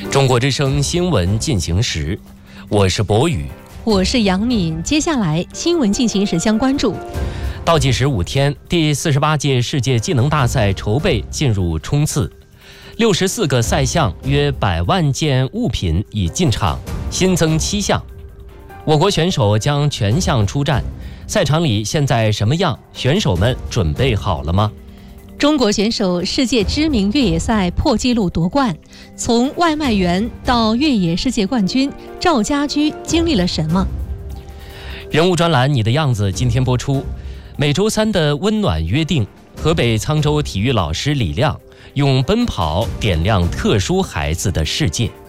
中国之声新闻进行时，我是博宇， 我是杨敏。接下来新闻进行时将关注： 倒计时5天，第48届世界技能大赛筹备进入冲刺，64个赛项，约100万件物品已进场，新增7项。我国选手将全项出战，赛场里现在什么样？选手们准备好了吗？ 中国选手世界知名越野赛破纪录夺冠，从外卖员到越野世界冠军，赵家驹经历了什么？ 人物专栏《你的样子》今天播出。每周三的温暖约定，河北沧州体育老师李亮用奔跑点亮特殊孩子的世界。